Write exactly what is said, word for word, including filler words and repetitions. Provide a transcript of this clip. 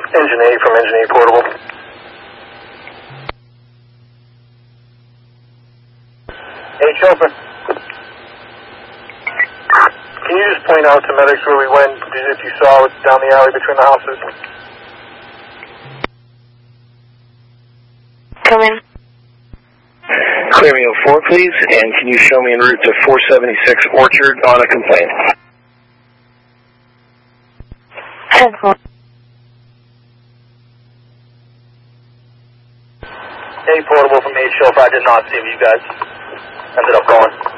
Engine eight from Engine eight Portable. H open. Can you just point out to medics where we went, if you saw it down the alley between the houses? Come in. Clear me oh four, please, and can you show me en route to four seventy-six Orchard on a complaint? eight Portable from eight Shelf. I did not see him. You guys ended up going.